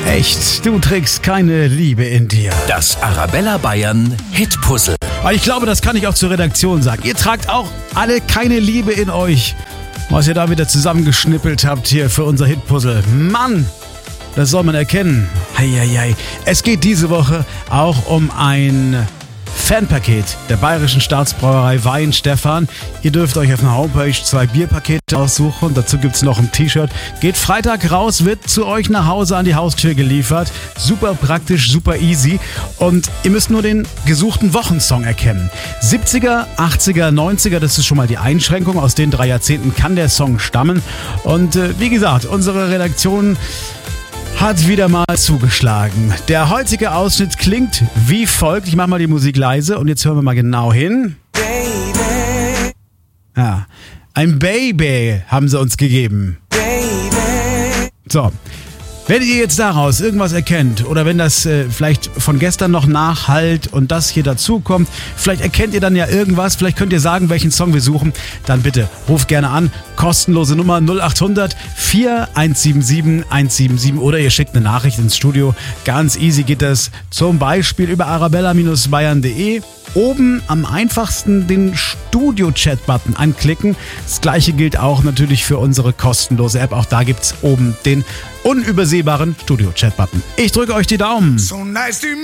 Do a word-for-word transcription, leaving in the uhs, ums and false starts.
Echt, du trägst keine Liebe in dir. Das Arabella Bayern Hitpuzzle. Aber ich glaube, das kann ich auch zur Redaktion sagen. Ihr tragt auch alle keine Liebe in euch. Was ihr da wieder zusammengeschnippelt habt hier für unser Hitpuzzle. Mann, das soll man erkennen. Heieiei. Es geht diese Woche auch um ein Fanpaket der Bayerischen Staatsbrauerei Weihenstephan. Ihr dürft euch auf einer Homepage zwei Bierpakete aussuchen. Dazu gibt es noch ein T-Shirt. Geht Freitag raus, wird zu euch nach Hause an die Haustür geliefert. Super praktisch, super easy. Und ihr müsst nur den gesuchten Wochensong erkennen. siebziger, achtziger, neunziger, das ist schon mal die Einschränkung. Aus den drei Jahrzehnten kann der Song stammen. Und äh, wie gesagt, unsere Redaktion hat wieder mal zugeschlagen. Der heutige Ausschnitt klingt wie folgt. Ich mache mal die Musik leise und jetzt hören wir mal genau hin. Baby. Ja, ein Baby haben sie uns gegeben. Baby. So, wenn ihr jetzt daraus irgendwas erkennt oder wenn das äh, vielleicht von gestern noch nachhallt und das hier dazu kommt, vielleicht erkennt ihr dann ja irgendwas, vielleicht könnt ihr sagen, welchen Song wir suchen, dann bitte ruft gerne an. Kostenlose Nummer null acht hundert, vier eins sieben sieben, eins sieben sieben oder ihr schickt eine Nachricht ins Studio. Ganz easy geht das zum Beispiel über arabella Bindestrich bayern punkt de. Oben am einfachsten den Studio-Chat-Button anklicken. Das gleiche gilt auch natürlich für unsere kostenlose App. Auch da gibt's oben den unübersehbaren Studio-Chat-Button. Ich drücke euch die Daumen. So nice to